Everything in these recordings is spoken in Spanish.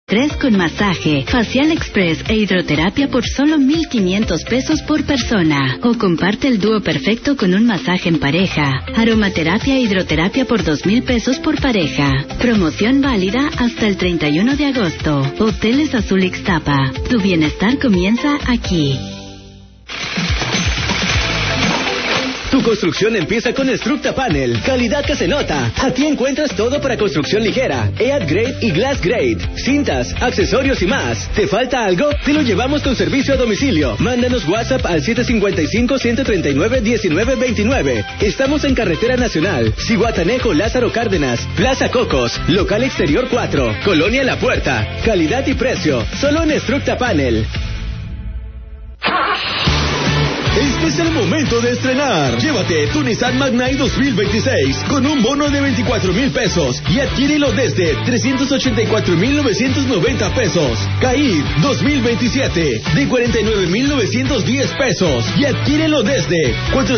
3 con masaje, facial express e hidroterapia por solo 1,500 pesos por persona. O comparte el dúo perfecto con un masaje en pareja. Aromaterapia e hidroterapia por 2,000 pesos por pareja. Promoción válida hasta el 31 de agosto. Hoteles Azul Ixtapa. Tu bienestar comienza aquí. Tu construcción empieza con Structa Panel, calidad que se nota. Aquí encuentras todo para construcción ligera, EAD Grade y Glass Grade, cintas, accesorios y más. ¿Te falta algo? Te lo llevamos con servicio a domicilio. Mándanos WhatsApp al 755-139-1929. Estamos en Carretera Nacional, Zihuatanejo, Lázaro Cárdenas, Plaza Cocos, Local Exterior 4, Colonia La Puerta. Calidad y precio, solo en Structa Panel. Este es el momento de estrenar. Llévate tu Nissan Magnite 2026 con un bono de 24,000 pesos y adquírelo desde 384,990 pesos. Caid 2027 de 49,910 pesos y adquírelo desde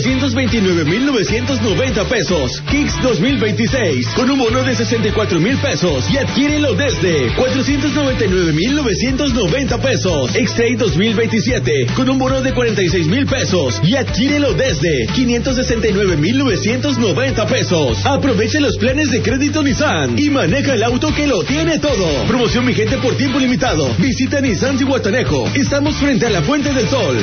429,990 pesos. Kicks 2026 con un bono de 64,000 pesos y adquírelo desde 499,990 pesos. X-Trail 2027 con un bono de 46,000 pesos y adquírelo desde 569,990 pesos. Aprovecha los planes de crédito Nissan y maneja el auto que lo tiene todo. Promoción vigente por tiempo limitado. Visita Nissan Zihuatanejo. Estamos frente a la Fuente del Sol.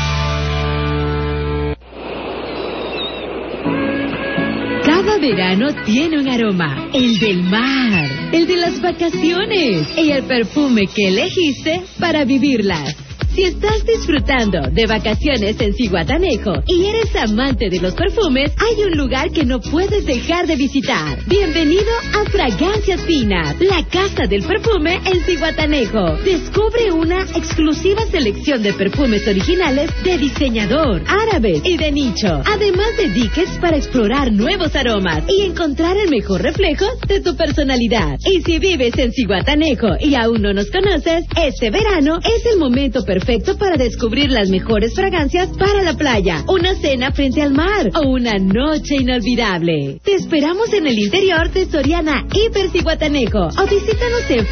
Cada verano tiene un aroma, el del mar, el de las vacaciones y el perfume que elegiste para vivirlas. Si estás disfrutando de vacaciones en Zihuatanejo y eres amante de los perfumes, hay un lugar que no puedes dejar de visitar. Bienvenido a Fragancias Finas, la casa del perfume en Zihuatanejo. Descubre una exclusiva selección de perfumes originales de diseñador, árabes y de nicho, además de diques para explorar nuevos aromas y encontrar el mejor reflejo de tu personalidad. Y si vives en Zihuatanejo y aún no nos conoces, este verano es el momento perfecto para descubrir las mejores fragancias para la playa, una cena frente al mar o una noche inolvidable. Te esperamos en el interior de Soriana Hiper Zihuatanejo o visítanos en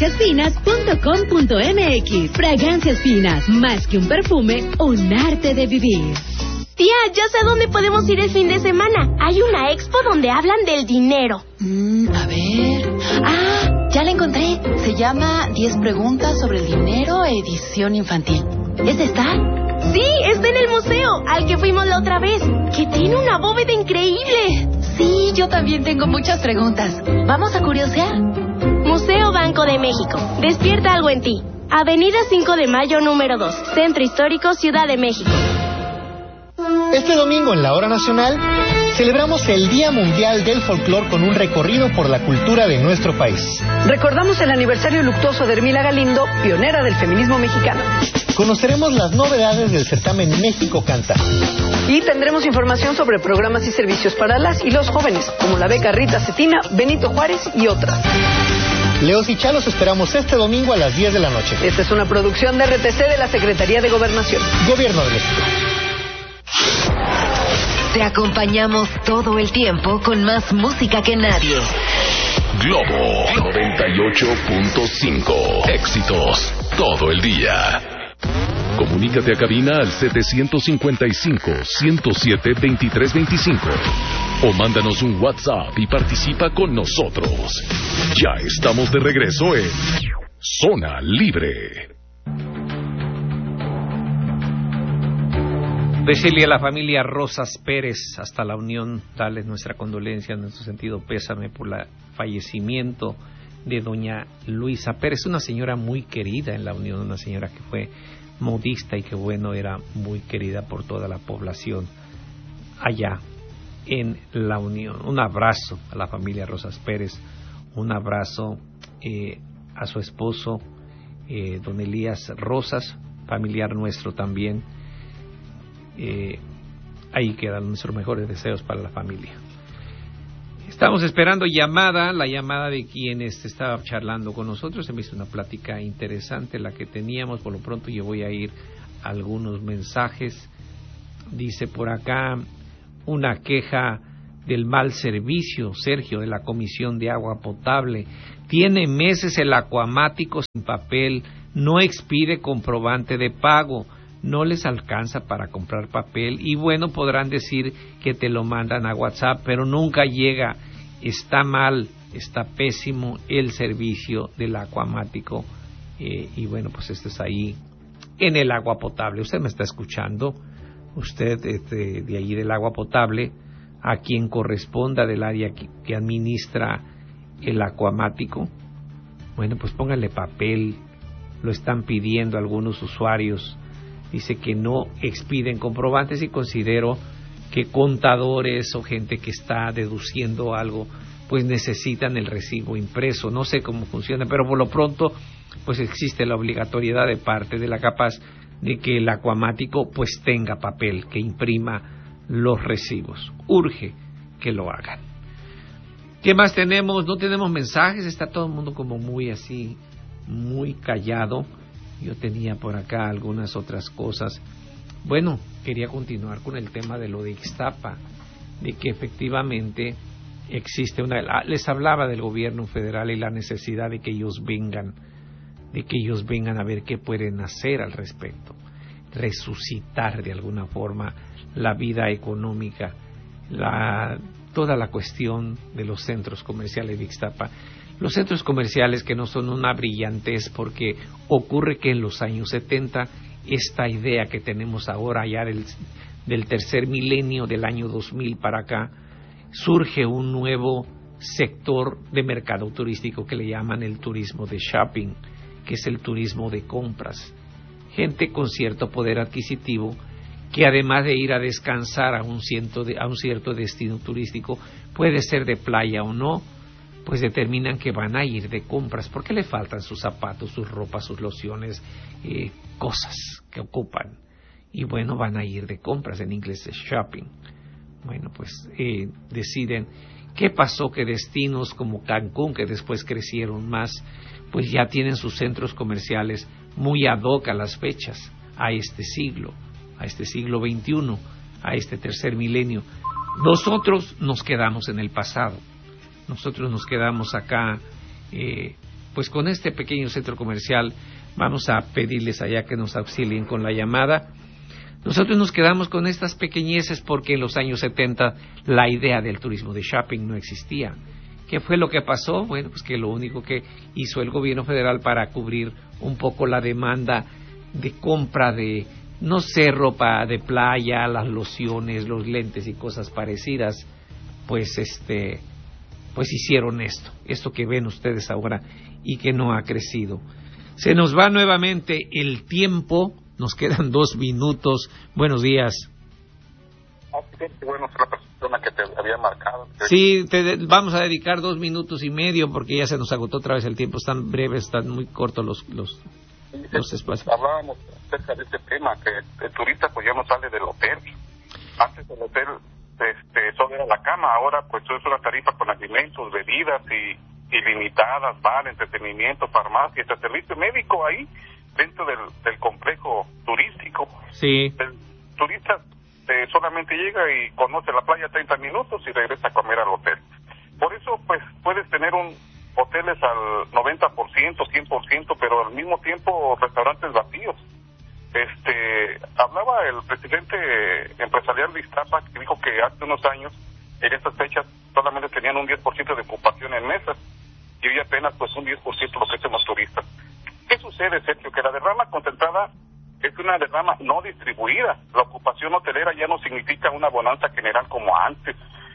fraganciasfinas.com.mx. Fragancias Finas, más que un perfume, un arte de vivir. Tía, ya sé a dónde podemos ir el fin de semana. Hay una expo donde hablan del dinero. A ver... ya la encontré. Se llama 10 preguntas sobre el dinero, edición infantil. ¿Es esta? Sí, está en el museo, al que fuimos la otra vez, que tiene una bóveda increíble. Sí, yo también tengo muchas preguntas. ¿Vamos a curiosear? Museo Banco de México. Despierta algo en ti. Avenida 5 de Mayo, número 2. Centro Histórico, Ciudad de México. Este domingo en la Hora Nacional celebramos el Día Mundial del Folclor con un recorrido por la cultura de nuestro país. Recordamos el aniversario luctuoso de Hermila Galindo, pionera del feminismo mexicano. Conoceremos las novedades del certamen México Canta. Y tendremos información sobre programas y servicios para las y los jóvenes, como la beca Rita Cetina, Benito Juárez y otras. Leos y Chalos esperamos este domingo a las 10 de la noche. Esta es una producción de RTC de la Secretaría de Gobernación. Gobierno de México. Te acompañamos todo el tiempo con más música que nadie. Globo 98.5. Éxitos todo el día. Comunícate a cabina al 755-107-2325 o mándanos un WhatsApp y participa con nosotros. Ya estamos de regreso en Zona Libre. Decirle a la familia Rosas Pérez, hasta la unión, darles nuestra condolencia, nuestro sentido pésame por el fallecimiento de doña Luisa Pérez, una señora muy querida en la unión, una señora que fue modista y que bueno, era muy querida por toda la población allá en la unión. Un abrazo a la familia Rosas Pérez, un abrazo a su esposo, don Elías Rosas, familiar nuestro también. Ahí quedan nuestros mejores deseos para la familia. Estamos esperando la llamada de quienes estaba charlando con nosotros. Se me hizo una plática interesante la que teníamos. Por lo pronto yo voy a ir a algunos mensajes. Dice por acá una queja del mal servicio, Sergio, de la Comisión de Agua Potable. Tiene meses el Acuamático sin papel, no expide comprobante de pago, no les alcanza para comprar papel y bueno, podrán decir que te lo mandan a WhatsApp, pero nunca llega. Está mal, está pésimo el servicio del Acuamático y bueno, pues esto es ahí en el agua potable. Usted me está escuchando, usted de ahí del agua potable, a quien corresponda del área que administra el Acuamático, bueno, pues póngale papel, lo están pidiendo algunos usuarios, dice que no expiden comprobantes y considero que contadores o gente que está deduciendo algo, pues necesitan el recibo impreso, no sé cómo funciona, pero por lo pronto, pues existe la obligatoriedad de parte de la Capaz de que el Acuamático pues tenga papel, que imprima los recibos. Urge que lo hagan. ¿Qué más tenemos? No tenemos mensajes, está todo el mundo como muy así, muy callado. Yo tenía por acá algunas otras cosas. Bueno, quería continuar con el tema de lo de Ixtapa, de que efectivamente existe les hablaba del gobierno federal y la necesidad de que ellos vengan a ver qué pueden hacer al respecto, resucitar de alguna forma la vida económica, toda la cuestión de los centros comerciales de Ixtapa. Los centros comerciales que no son una brillantez, porque ocurre que en los años 70 esta idea que tenemos ahora ya del tercer milenio, del año 2000 para acá, surge un nuevo sector de mercado turístico que le llaman el turismo de shopping, que es el turismo de compras. Gente con cierto poder adquisitivo que además de ir a descansar a un cierto destino turístico, puede ser de playa o no, pues determinan que van a ir de compras porque le faltan sus zapatos, sus ropas, sus lociones, cosas que ocupan. Y bueno, van a ir de compras, en inglés es shopping. Bueno, pues deciden. ¿Qué pasó? Que destinos como Cancún, que después crecieron más, pues ya tienen sus centros comerciales muy ad hoc a las fechas, a este siglo XXI, a este tercer milenio. Nosotros nos quedamos en el pasado. Nosotros nos quedamos acá, pues con este pequeño centro comercial. Vamos a pedirles allá que nos auxilien con la llamada. Nosotros nos quedamos con estas pequeñeces porque en los años 70 la idea del turismo de shopping no existía. ¿Qué fue lo que pasó? Bueno, pues que lo único que hizo el gobierno federal para cubrir un poco la demanda de compra de, no sé, ropa de playa, las lociones, los lentes y cosas parecidas, pues pues hicieron esto que ven ustedes ahora y que no ha crecido. Se nos va nuevamente el tiempo, nos quedan 2 minutos. Buenos días. Bueno, es la persona que te había marcado. Sí, vamos a dedicar 2 minutos y medio porque ya se nos agotó otra vez el tiempo. Están breves, están muy cortos los espacios. Hablábamos acerca de este tema, que el turista pues ya no sale del hotel. Antes del hotel solo era la cama, ahora pues es una tarifa con alimentos, bebidas y ilimitadas, bar, entretenimiento, farmacia, hasta servicio médico ahí dentro del complejo turístico. Sí. El turista solamente llega y conoce la playa 30 minutos y regresa a comer al hotel. Por eso pues puedes tener hoteles al 90%, 100%, pero al mismo tiempo restaurantes vacíos. Hablaba el presidente empresarial de Ixtapa, que dijo que hace unos años en estas fechas solamente tenían un 10% de ocupación en mesas y hoy apenas pues un 10% los hacemos turistas. ¿Qué sucede, Sergio? Que la derrama concentrada es una derrama no distribuida. La ocupación hotelera ya no significa una bonanza general como antes.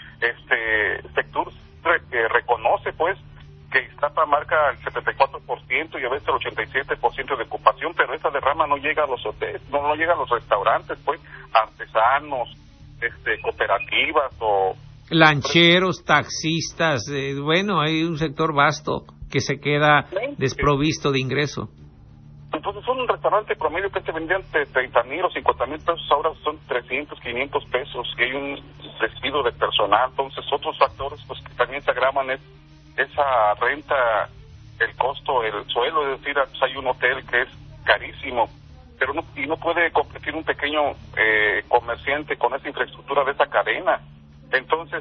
Sector reconoce pues que Ixtapa marca el 74% y a veces el 87% de ocupación, pero esa derrama no llega a los hoteles, no llega a los restaurantes, pues, artesanos, cooperativas o lancheros, taxistas, bueno, hay un sector vasto que se queda desprovisto de ingreso. Entonces un restaurante promedio que te vendían de 30,000 o 50,000 pesos, ahora son 300, 500 pesos y hay un despido de personal. Entonces otros factores pues que también se agravan es esa renta, el costo, el suelo, es decir, pues hay un hotel que es carísimo, pero no puede competir un pequeño comerciante con esa infraestructura de esa cadena. Entonces,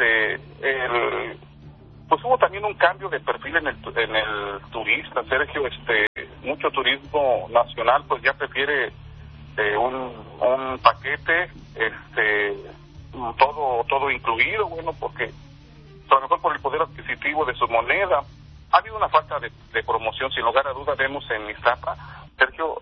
pues hubo también un cambio de perfil en el turista, Sergio. Mucho turismo nacional pues ya prefiere un paquete, todo incluido, bueno, porque a lo mejor por el poder adquisitivo de su moneda. Ha habido una falta de promoción, sin lugar a duda. Vemos en Iztapa, Sergio,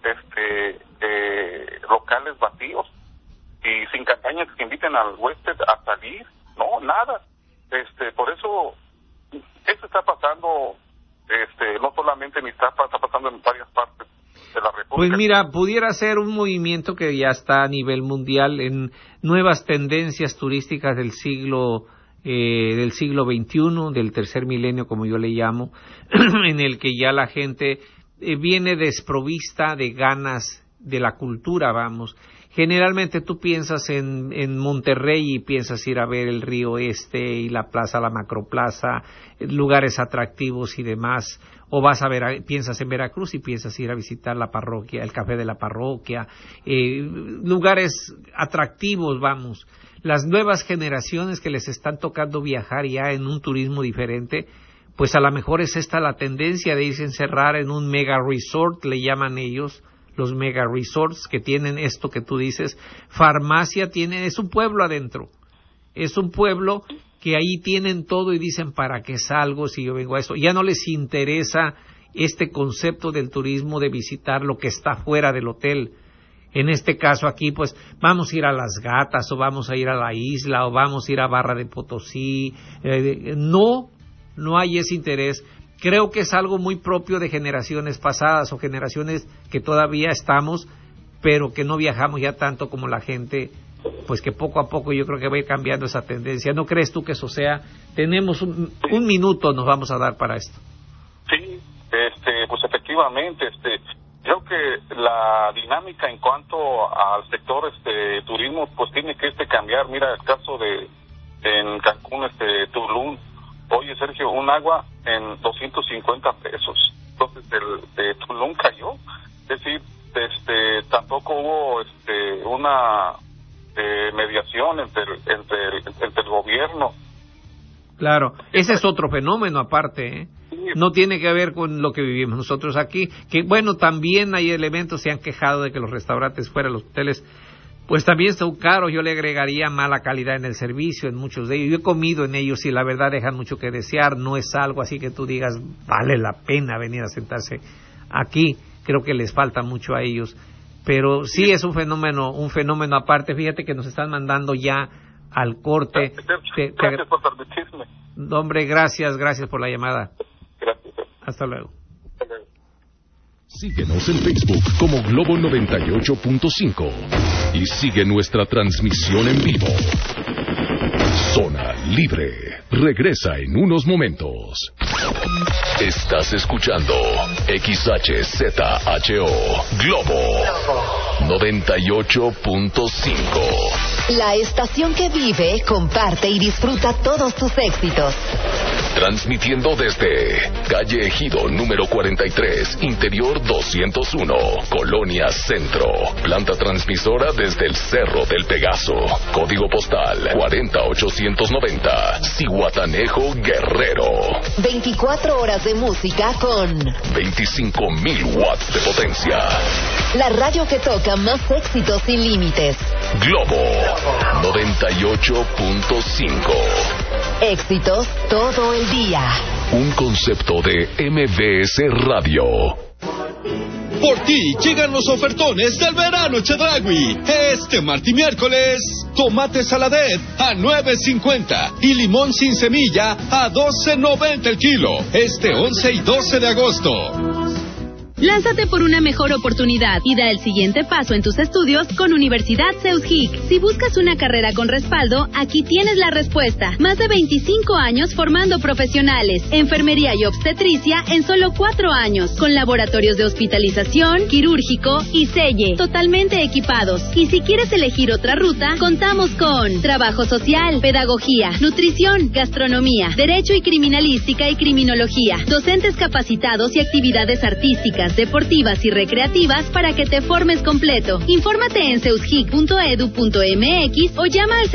locales vacíos y sin campañas que inviten al huésped a salir, no, nada. Por eso, esto está pasando, no solamente en Iztapa, está pasando en varias partes de la República. Pues mira, pudiera ser un movimiento que ya está a nivel mundial en nuevas tendencias turísticas del siglo XXI, del tercer milenio, como yo le llamo, en el que ya la gente viene desprovista de ganas de la cultura, vamos. Generalmente tú piensas en Monterrey y piensas ir a ver el Río Este y la plaza, la Macroplaza, lugares atractivos y demás, o piensas en Veracruz y piensas ir a visitar la parroquia, el café de la parroquia, lugares atractivos, vamos. Las nuevas generaciones que les están tocando viajar ya en un turismo diferente, pues a lo mejor es esta la tendencia de irse a encerrar en un mega resort, le llaman ellos, los mega resorts, que tienen esto que tú dices, farmacia, es un pueblo adentro, es un pueblo que ahí tienen todo y dicen, ¿para qué salgo si yo vengo a esto? Ya no les interesa este concepto del turismo de visitar lo que está fuera del hotel. En este caso aquí, pues, vamos a ir a Las Gatas, o vamos a ir a la isla, o vamos a ir a Barra de Potosí. No hay ese interés. Creo que es algo muy propio de generaciones pasadas, o generaciones que todavía estamos, pero que no viajamos ya tanto como la gente, pues que poco a poco yo creo que va a ir cambiando esa tendencia. ¿No crees tú que eso sea? Tenemos un minuto, nos vamos a dar para esto. Sí, pues efectivamente, creo que la dinámica en cuanto al sector turismo pues tiene que cambiar. Mira el caso en Cancún, Tulum. Oye, Sergio, un agua en 250 pesos. Entonces de Tulum cayó. Es decir, tampoco hubo una mediación entre el gobierno. Claro, ese es otro fenómeno aparte, ¿eh? No tiene que ver con lo que vivimos nosotros aquí, que bueno, también hay elementos, se han quejado de que los restaurantes fuera, los hoteles, pues también son caros. Yo le agregaría mala calidad en el servicio en muchos de ellos. Yo he comido en ellos y la verdad dejan mucho que desear. No es algo así que tú digas, vale la pena venir a sentarse aquí. Creo que les falta mucho a ellos. Pero sí es un fenómeno aparte. Fíjate que nos están mandando ya al corte. Gracias por permitirme. Hombre, gracias por la llamada. Gracias. Hasta luego. Síguenos en Facebook como Globo 98.5 y sigue nuestra transmisión en vivo. Zona Libre regresa en unos momentos. Estás escuchando XHZHO Globo 98.5. La estación que vive, comparte y disfruta todos tus éxitos. Transmitiendo desde Calle Ejido número 43, Interior 201, Colonia Centro. Planta transmisora desde el Cerro del Pegaso. Código postal 40890, Zihuatanejo, Guerrero. 24 horas de música con 25,000 watts de potencia. La radio que toca más éxitos sin límites. Globo 98.5. Éxitos todo el día. Un concepto de MBS Radio. Por ti llegan los ofertones del verano Chedraui. Este martes y miércoles, tomate saladet a $9.50 y limón sin semilla a $12.90 el kilo. Este 11 y 12 de agosto. Lánzate por una mejor oportunidad y da el siguiente paso en tus estudios con Universidad Seusgic. Si buscas una carrera con respaldo, aquí tienes la respuesta. Más de 25 años formando profesionales. Enfermería y obstetricia en solo 4 años. Con laboratorios de hospitalización, quirúrgico y selle. Totalmente equipados. Y si quieres elegir otra ruta, contamos con trabajo social, pedagogía, nutrición, gastronomía, derecho y criminalística y criminología. Docentes capacitados y actividades artísticas, escuelas deportivas y recreativas para que te formes completo. Infórmate en ceusgic.edu.mx o llama al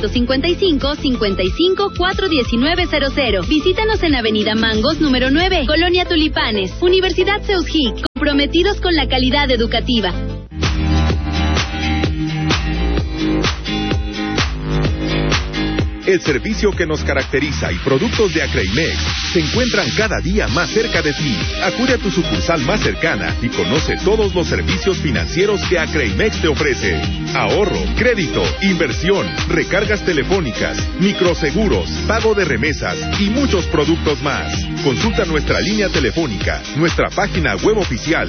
755-55-41900. Visítanos en Avenida Mangos, número 9, Colonia Tulipanes. Universidad Ceusgic, comprometidos con la calidad educativa. El servicio que nos caracteriza y productos de Acreimex se encuentran cada día más cerca de ti. Acude a tu sucursal más cercana y conoce todos los servicios financieros que Acreimex te ofrece. Ahorro, crédito, inversión, recargas telefónicas, microseguros, pago de remesas y muchos productos más. Consulta nuestra línea telefónica, nuestra página web oficial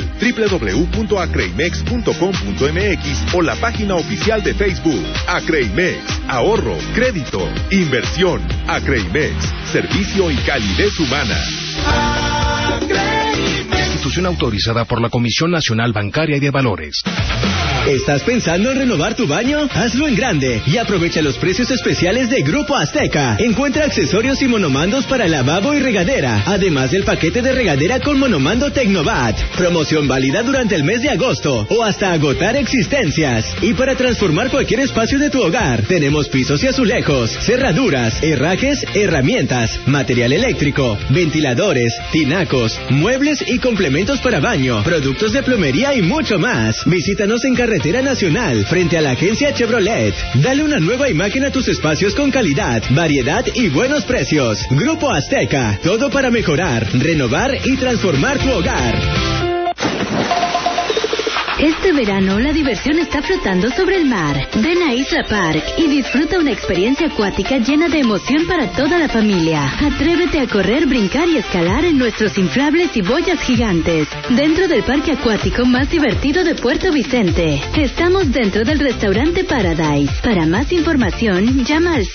www.acreimex.com.mx o la página oficial de Facebook. Acreimex, ahorro, crédito, inversión. Acreimex, servicio y calidez humana. Institución autorizada por la Comisión Nacional Bancaria y de Valores. ¿Estás pensando en renovar tu baño? Hazlo en grande y aprovecha los precios especiales de Grupo Azteca. Encuentra accesorios y monomandos para lavabo y regadera, además del paquete de regadera con monomando Tecnovat. Promoción válida durante el mes de agosto o hasta agotar existencias. Y para transformar cualquier espacio de tu hogar, tenemos pisos y azulejos, cerraduras, herrajes, herramientas, material eléctrico, ventiladores, tinacos, muebles y complementos para baño, productos de plomería y mucho más. Visítanos en Carretera Nacional, frente a la agencia Chevrolet. Dale una nueva imagen a tus espacios con calidad, variedad y buenos precios. Grupo Azteca, todo para mejorar, renovar y transformar tu hogar. Este verano la diversión está flotando sobre el mar. Ven a Isla Park y disfruta una experiencia acuática llena de emoción para toda la familia. Atrévete a correr, brincar y escalar en nuestros inflables y boyas gigantes. Dentro del parque acuático más divertido de Puerto Vicente. Estamos dentro del restaurante Paradise. Para más información, llama al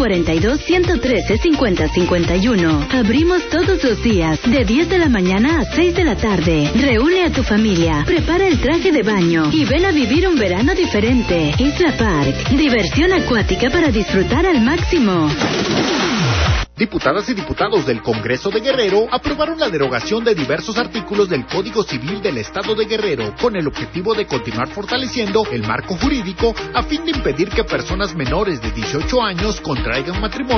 742-113-5051. Abrimos todos los días, de 10 de la mañana a 6 de la tarde. Reúne a tu familia, prepara el traje de baño y ven a vivir un verano diferente. Isla Park, diversión acuática para disfrutar al máximo. Diputadas y diputados del Congreso de Guerrero aprobaron la derogación de diversos artículos del Código Civil del Estado de Guerrero con el objetivo de continuar fortaleciendo el marco jurídico a fin de impedir que personas menores de 18 años contraigan matrimonio